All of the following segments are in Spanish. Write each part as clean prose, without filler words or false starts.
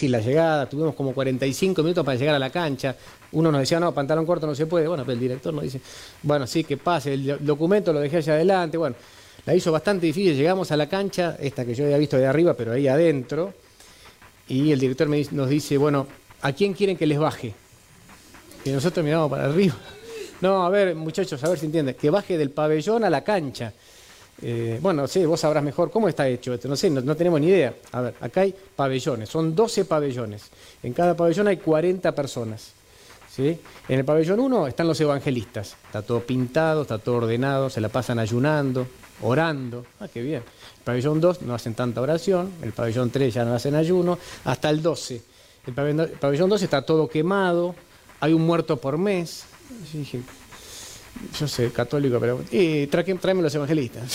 difícil la llegada, tuvimos como 45 minutos para llegar a la cancha. Uno nos decía, no, pantalón corto no se puede. Bueno, pero el director nos dice, bueno, sí, que pase, el documento lo dejé allá adelante. Bueno, la hizo bastante difícil. Llegamos a la cancha, esta que yo había visto de arriba, pero ahí adentro. Y el director nos dice, bueno, ¿a quién quieren que les baje? Y nosotros miramos para arriba. No, a ver, muchachos, a ver si entienden. Que baje del pabellón a la cancha. Bueno, sí, vos sabrás mejor cómo está hecho esto. No sé, no tenemos ni idea. A ver, acá hay pabellones, son 12 pabellones. En cada pabellón hay 40 personas. ¿Sí? En el pabellón 1 están los evangelistas. Está todo pintado, está todo ordenado, se la pasan ayunando, orando. Ah, qué bien. El pabellón 2 no hacen tanta oración. El pabellón 3 ya no hacen ayuno. Hasta el 12. El pabellón 2 está todo quemado. Hay un muerto por mes. Yo dije, yo soy católico, pero... tráeme los evangelistas.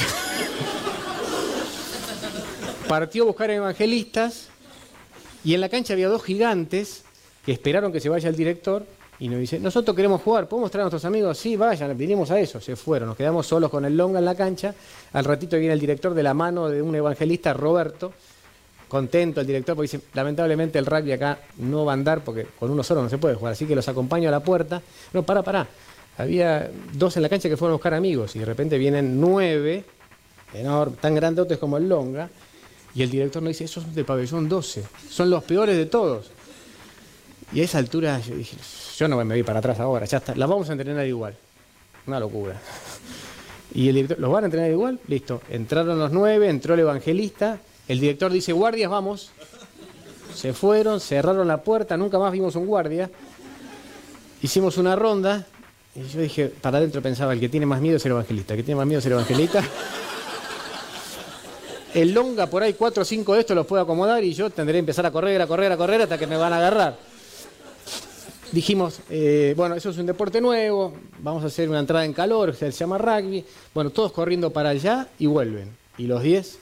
Partió a buscar evangelistas y en la cancha había 2 gigantes que esperaron que se vaya el director y nos dice, nosotros queremos jugar, ¿podemos traer a nuestros amigos? Sí, vayan, vinimos a eso. Se fueron, nos quedamos solos con el longa en la cancha. Al ratito viene el director de la mano de un evangelista, Roberto, contento el director, porque dice, lamentablemente el rugby acá no va a andar porque con uno solo no se puede jugar, así que los acompaño a la puerta. No, pará. Había 2 en la cancha que fueron a buscar amigos y de repente vienen 9, enormes, tan grandotes como el longa, y el director nos dice, esos son del pabellón 12, son los peores de todos. Y a esa altura yo dije, yo no me voy para atrás ahora, ya está, las vamos a entrenar igual. Una locura. Y el director, ¿los van a entrenar igual? Listo, entraron los 9, entró el evangelista, el director dice, guardias, vamos. Se fueron, cerraron la puerta, nunca más vimos un guardia. Hicimos una ronda. Y yo dije, para adentro pensaba, el que tiene más miedo es el evangelista, el que tiene más miedo es el evangelista. El longa por ahí 4 o 5 de estos los puedo acomodar y yo tendré que empezar a correr hasta que me van a agarrar. Dijimos, bueno, eso es un deporte nuevo, vamos a hacer una entrada en calor, se llama rugby. Bueno, todos corriendo para allá y vuelven. ¿Y los 10?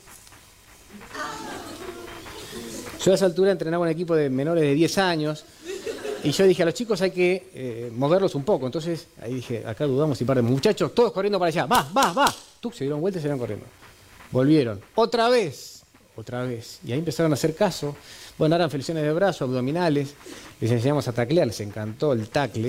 Yo a esa altura entrenaba un equipo de menores de 10 años. Y yo dije, a los chicos hay que moverlos un poco. Entonces, ahí dije, acá dudamos y perdemos. Muchachos, todos corriendo para allá. Va. Tú, se dieron vuelta y se iban corriendo. Volvieron. Otra vez. Y ahí empezaron a hacer caso. Bueno, eran flexiones de brazo, abdominales. Les enseñamos a taclear, les encantó el tacle.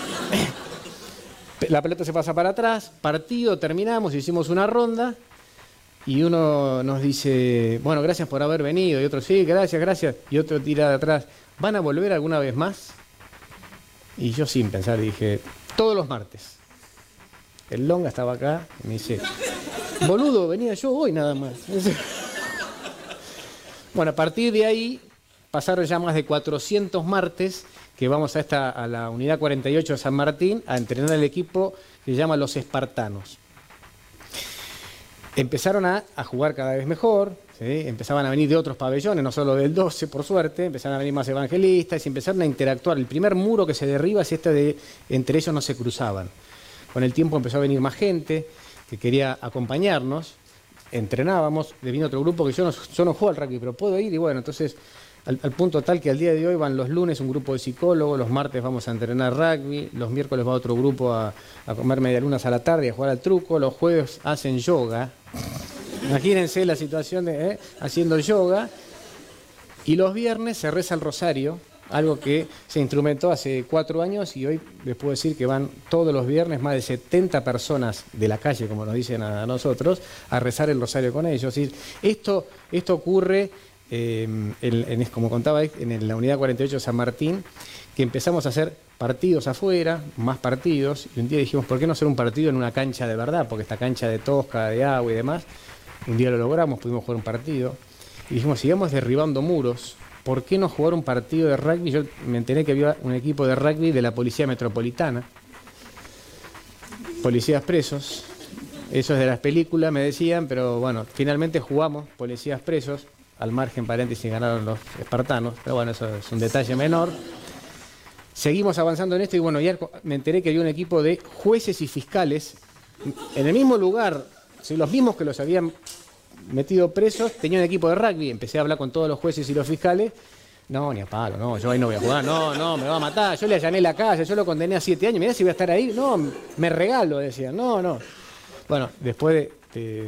La pelota se pasa para atrás. Partido, terminamos, hicimos una ronda. Y uno nos dice, bueno, gracias por haber venido. Y otro, sí, gracias. Y otro tira de atrás, ¿van a volver alguna vez más? Y yo sin pensar dije, todos los martes. El longa estaba acá y me dice, boludo, venía yo hoy nada más. Bueno, a partir de ahí pasaron ya más de 400 martes que vamos a la unidad 48 de San Martín a entrenar el equipo que se llama Los Espartanos. Empezaron a jugar cada vez mejor, ¿sí? Empezaban a venir de otros pabellones, no solo del 12, por suerte, empezaron a venir más evangelistas y empezaron a interactuar. El primer muro que se derriba es este de entre ellos no se cruzaban. Con el tiempo empezó a venir más gente que quería acompañarnos, entrenábamos, vino otro grupo que yo no juego al rugby, pero puedo ir y bueno, entonces al punto tal que al día de hoy van los lunes un grupo de psicólogos, los martes vamos a entrenar rugby, los miércoles va otro grupo a comer medialunas a la tarde y a jugar al truco, los jueves hacen yoga. Imagínense la situación de haciendo yoga. Y los viernes se reza el rosario, algo que se instrumentó hace 4 años y hoy les puedo decir que van todos los viernes más de 70 personas de la calle, como nos dicen a nosotros, a rezar el rosario con ellos. Y esto ocurre, como contaba, en la unidad 48 de San Martín, que empezamos a hacer partidos afuera, más partidos, y un día dijimos, ¿por qué no hacer un partido en una cancha de verdad? Porque esta cancha de tosca, de agua y demás, un día lo logramos, pudimos jugar un partido, y dijimos, sigamos derribando muros, ¿por qué no jugar un partido de rugby? Yo me enteré que había un equipo de rugby de la Policía Metropolitana, policías presos, eso es de las películas, me decían, pero bueno, finalmente jugamos policías presos, al margen, paréntesis, ganaron los espartanos, pero bueno, eso es un detalle menor. Seguimos avanzando en esto y bueno, ya me enteré que había un equipo de jueces y fiscales en el mismo lugar, ¿sí? Los mismos que los habían metido presos, tenían un equipo de rugby. Empecé a hablar con todos los jueces y los fiscales. No, ni a palo, no, yo ahí no voy a jugar, no, me va a matar. Yo le allané la calle, yo lo condené a 7 años, mirá si voy a estar ahí. No, me regalo, decían, no. Bueno, después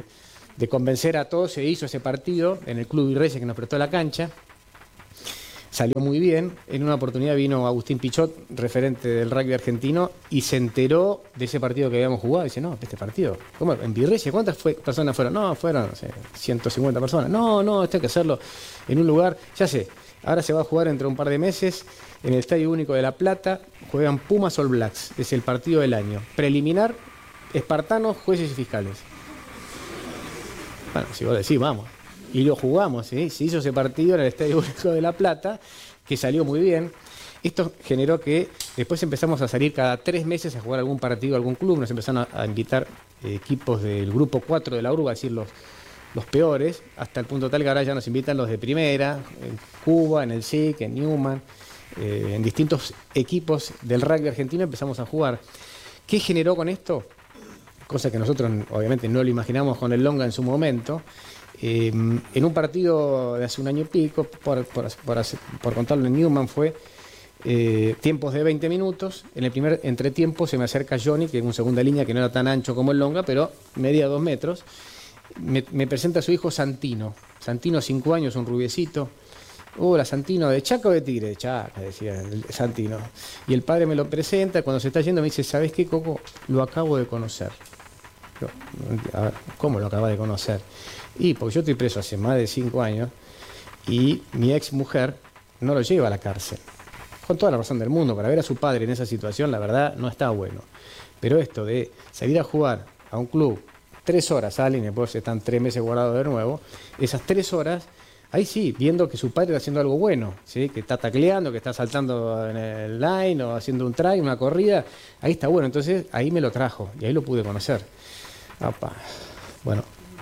de convencer a todos, se hizo ese partido en el Club Virreyes que nos prestó la cancha. salió muy bien. En una oportunidad vino Agustín Pichot, referente del rugby argentino, y se enteró de ese partido que habíamos jugado. Y dice, no, este partido, ¿cómo? ¿En Virrecia? ¿Cuántas personas fueron? No, fueron, no sé, 150 personas. No, esto hay que hacerlo en un lugar, ya sé, ahora se va a jugar dentro de un par de meses en el Estadio Único de La Plata, juegan Pumas All Blacks, es el partido del año. Preliminar, espartanos, jueces y fiscales. Bueno, si vos decís, vamos. Y lo jugamos, ¿sí? Se hizo ese partido en el Estadio Único de La Plata, que salió muy bien. Esto generó que después empezamos a salir cada 3 meses a jugar algún partido, algún club. Nos empezaron a invitar equipos del grupo 4 de la URBA, es decir, los peores, hasta el punto tal que ahora ya nos invitan los de primera, en Cuba, en el SIC, en Newman, en distintos equipos del rugby argentino empezamos a jugar. ¿Qué generó con esto? Cosa que nosotros obviamente no lo imaginamos con el Longa en su momento. En un partido de hace un año y pico, por contarlo en Newman, fue tiempos de 20 minutos. En el primer entretiempo se me acerca Johnny, que es un segunda línea que no era tan ancho como el Longa, pero medía 2 metros. Me presenta a su hijo Santino. Santino, 5 años, un rubiecito. Hola, Santino, ¿de Chaca o de Tigre? De Chaca, decía Santino. Y el padre me lo presenta, cuando se está yendo me dice, ¿sabés qué, Coco? Lo acabo de conocer. Yo, a ver, ¿cómo lo acabas de conocer? Y porque yo estoy preso hace más de 5 años y mi ex mujer no lo lleva a la cárcel. Con toda la razón del mundo, para ver a su padre en esa situación, la verdad, no está bueno. Pero esto de salir a jugar a un club, 3 horas salen y después están 3 meses guardados de nuevo, esas 3 horas, ahí sí, viendo que su padre está haciendo algo bueno, ¿sí? Que está tacleando, que está saltando en el line o haciendo un try, una corrida, ahí está bueno. Entonces ahí me lo trajo y ahí lo pude conocer. Opa. Bueno,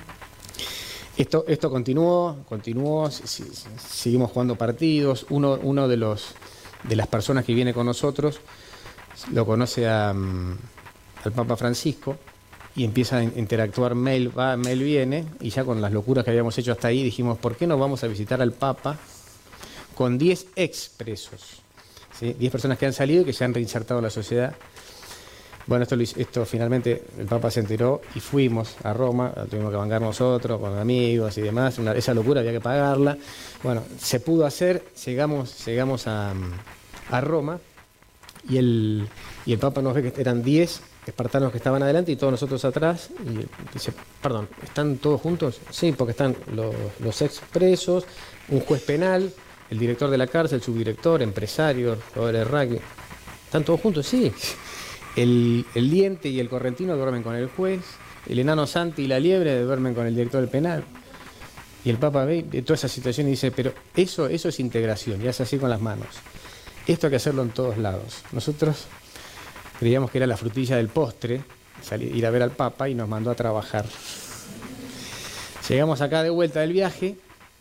esto continuó, seguimos jugando partidos. Uno de las personas que viene con nosotros lo conoce al Papa Francisco y empieza a interactuar, mail va, mail viene, y ya con las locuras que habíamos hecho hasta ahí dijimos, ¿por qué no vamos a visitar al Papa con 10 expresos? ¿Sí? 10 personas que han salido y que se han reinsertado en la sociedad. Bueno, esto finalmente el Papa se enteró y fuimos a Roma, tuvimos que bancar nosotros, con amigos y demás, esa locura había que pagarla. Bueno, se pudo hacer, llegamos a Roma y el Papa nos ve que eran 10 espartanos que estaban adelante y todos nosotros atrás, y dice, perdón, ¿están todos juntos? Sí, porque están los expresos, un juez penal, el director de la cárcel, el subdirector, empresarios, jugadores de rugby. ¿Están todos juntos? Sí. El diente y el correntino duermen con el juez, el enano Santi y la liebre duermen con el director del penal. Y el Papa ve toda esa situación y dice, pero eso es integración, y hace así con las manos. Esto hay que hacerlo en todos lados. Nosotros creíamos que era la frutilla del postre, ir a ver al Papa, y nos mandó a trabajar. Llegamos acá de vuelta del viaje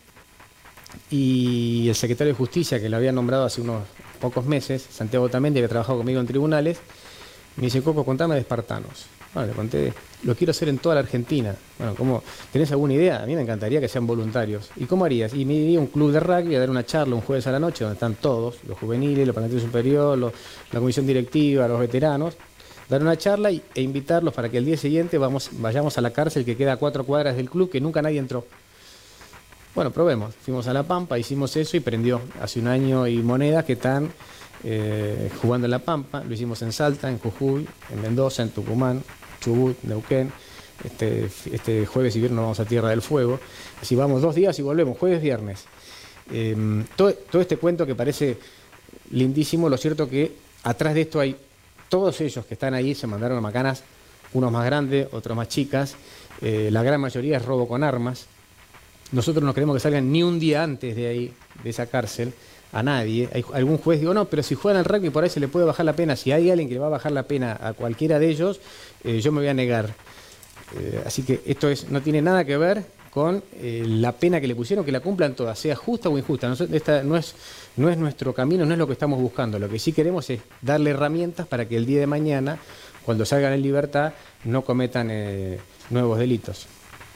y el secretario de Justicia, que lo había nombrado hace unos pocos meses, Santiago Tamendi, que ha trabajado conmigo en tribunales, me dice, Coco, contame de espartanos. Bueno, le conté, lo quiero hacer en toda la Argentina. Bueno, ¿cómo? ¿Tenés alguna idea? A mí me encantaría que sean voluntarios. ¿Y cómo harías? Y me iría a un club de rugby a dar una charla un jueves a la noche, donde están todos, los juveniles, los planteles superiores, la comisión directiva, los veteranos, dar una charla e invitarlos para que el día siguiente vayamos a la cárcel que queda a 4 cuadras del club, que nunca nadie entró. Bueno, probemos. Fuimos a La Pampa, hicimos eso y prendió. Hace 1 año y monedas que están jugando en La Pampa. Lo hicimos en Salta, en Jujuy, en Mendoza, en Tucumán, Chubut, Neuquén. Este jueves y viernes nos vamos a Tierra del Fuego. Así vamos 2 días y volvemos, jueves, viernes. Todo este cuento que parece lindísimo, lo cierto que atrás de esto hay todos ellos que están ahí, se mandaron a macanas, unos más grandes, otros más chicas. La gran mayoría es robo con armas. Nosotros no queremos que salgan ni un día antes de ahí, de esa cárcel, a nadie. Hay algún juez digo, no, pero si juegan al rugby por ahí se le puede bajar la pena. Si hay alguien que le va a bajar la pena a cualquiera de ellos, yo me voy a negar. Así que esto no tiene nada que ver con la pena que le pusieron, que la cumplan todas, sea justa o injusta. Esta no es nuestro camino, no es lo que estamos buscando. Lo que sí queremos es darle herramientas para que el día de mañana, cuando salgan en libertad, no cometan nuevos delitos.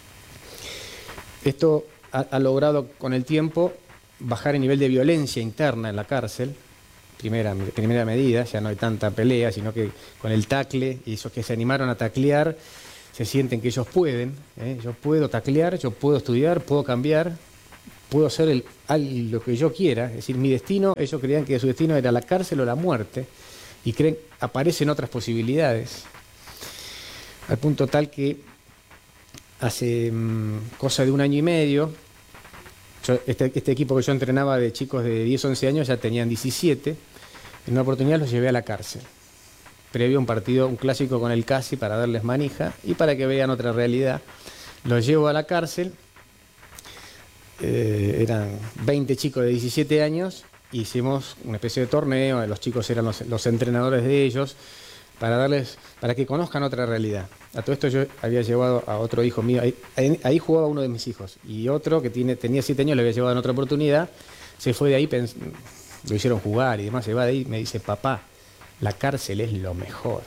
Esto ha logrado con el tiempo bajar el nivel de violencia interna en la cárcel, primera medida, ya no hay tanta pelea, sino que con el tacle, y esos que se animaron a taclear, se sienten que ellos pueden, yo puedo taclear, yo puedo estudiar, puedo cambiar, puedo hacer lo que yo quiera, es decir, mi destino, ellos creían que su destino era la cárcel o la muerte, y aparecen otras posibilidades, al punto tal que hace cosa de 1 año y medio, este equipo que yo entrenaba de chicos de 10, 11 años ya tenían 17, en una oportunidad los llevé a la cárcel, previo a un partido, un clásico con el Casi para darles manija y para que vean otra realidad. Los llevo a la cárcel, eran 20 chicos de 17 años, hicimos una especie de torneo, los chicos eran los entrenadores de ellos, para que conozcan otra realidad. A todo esto yo había llevado a otro hijo mío, ahí jugaba uno de mis hijos, y otro que tenía 7 años lo había llevado en otra oportunidad, se fue de ahí, lo hicieron jugar y demás, se va de ahí y me dice, papá, la cárcel es lo mejor.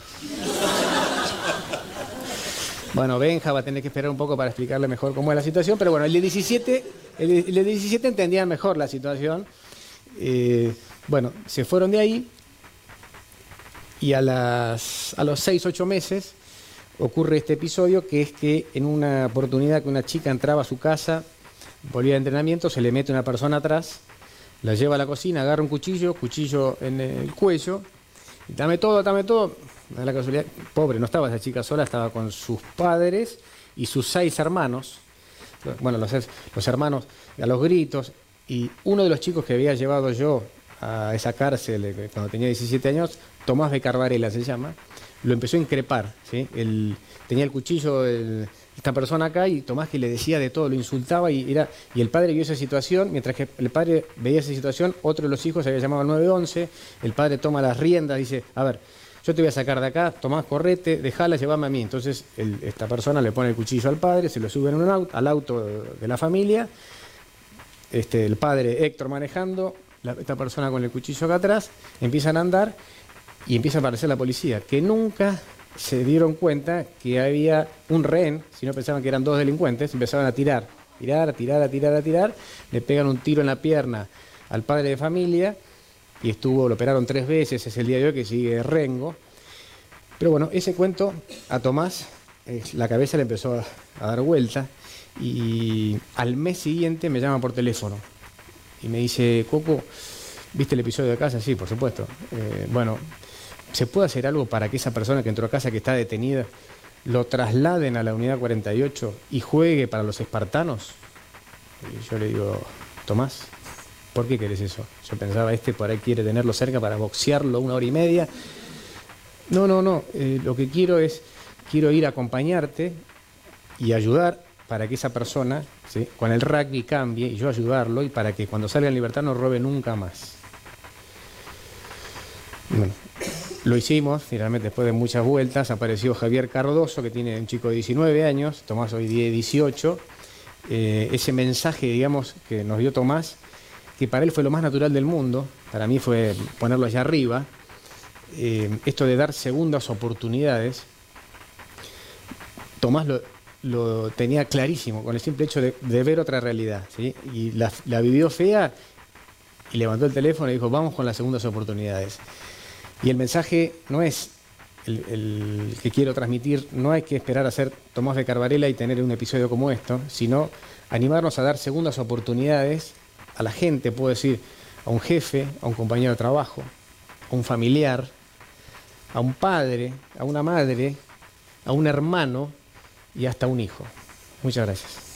Bueno, Benja va a tener que esperar un poco para explicarle mejor cómo es la situación, pero bueno, el de 17 entendía mejor la situación. Bueno, se fueron de ahí y a los 6, 8 meses ocurre este episodio, que es que en una oportunidad que una chica entraba a su casa, volvía de entrenamiento, se le mete una persona atrás, la lleva a la cocina, agarra un cuchillo en el cuello, y dame todo. Da la casualidad, pobre, no estaba esa chica sola, estaba con sus padres y sus 6 hermanos. Bueno, los hermanos a los gritos, y uno de los chicos que había llevado yo a esa cárcel cuando tenía 17 años, Tomás de Carvarela se llama, lo empezó a increpar, ¿sí? Tenía el cuchillo esta persona acá, y Tomás, que le decía de todo, lo insultaba, y el padre vio esa situación. Mientras que el padre veía esa situación, otro de los hijos se había llamado al 911, el padre toma las riendas, dice, a ver, yo te voy a sacar de acá, Tomás, correte, dejala, llévame a mí. Entonces esta persona le pone el cuchillo al padre, se lo sube al auto de la familia, el padre Héctor manejando, esta persona con el cuchillo acá atrás, empiezan a andar y empieza a aparecer la policía, que nunca se dieron cuenta que había un rehén, si no pensaban que eran 2 delincuentes, empezaban a tirar, le pegan un tiro en la pierna al padre de familia, y lo operaron 3 veces, es el día de hoy que sigue rengo. Pero bueno, ese cuento a Tomás, la cabeza le empezó a dar vuelta, y al mes siguiente me llama por teléfono y me dice, Coco, ¿viste el episodio de casa? Sí, por supuesto. Bueno, ¿se puede hacer algo para que esa persona que entró a casa, que está detenida, lo trasladen a la unidad 48 y juegue para los espartanos? Y yo le digo, Tomás, ¿por qué querés eso? Yo pensaba, por ahí quiere tenerlo cerca para boxearlo 1 hora y media. No, lo que quiero ir a acompañarte y ayudar para que esa persona, ¿sí?, con el rugby cambie, y yo ayudarlo, y para que cuando salga en libertad no robe nunca más. Bueno, lo hicimos, finalmente después de muchas vueltas, apareció Javier Cardoso, que tiene un chico de 19 años, Tomás hoy día 18, ese mensaje, digamos, que nos dio Tomás, que para él fue lo más natural del mundo, para mí fue ponerlo allá arriba, esto de dar segundas oportunidades. Tomás lo tenía clarísimo, con el simple hecho de ver otra realidad, ¿sí? Y la vivió fea, y levantó el teléfono y dijo, vamos con las segundas oportunidades. Y el mensaje no es el que quiero transmitir, no hay que esperar a ser Tomás de Carvarela y tener un episodio como esto, sino animarnos a dar segundas oportunidades a la gente, puedo decir, a un jefe, a un compañero de trabajo, a un familiar, a un padre, a una madre, a un hermano y hasta un hijo. Muchas gracias.